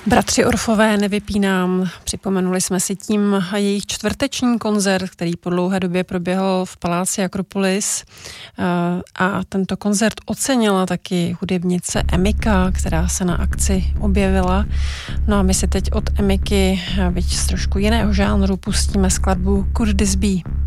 Bratři Orfové Nevypínám. Připomenuli jsme si tím jejich čtvrteční koncert, který po dlouhé době proběhl v paláci Akropolis. A tento koncert ocenila taky hudebnice Emika, která se na akci objevila. No a my si teď od Emiky, byť z trošku jiného žánru, pustíme skladbu Could This Be?